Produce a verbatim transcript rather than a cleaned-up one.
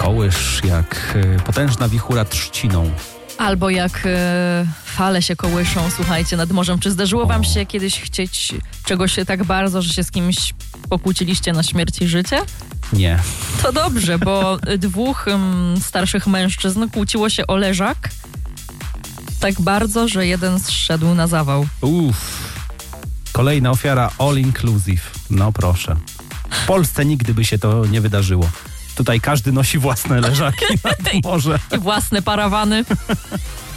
kołysz, jak y, potężna wichura trzciną. Albo jak e, fale się kołyszą, słuchajcie, nad morzem. Czy zdarzyło wam O. się kiedyś chcieć czegoś tak bardzo, że się z kimś pokłóciliście na śmierć i życie? Nie. To dobrze, bo dwóch um, starszych mężczyzn kłóciło się o leżak tak bardzo, że jeden zszedł na zawał. Uff. Kolejna ofiara all inclusive. No proszę. W Polsce nigdy by się to nie wydarzyło. Tutaj każdy nosi własne leżaki nad morze. I własne parawany.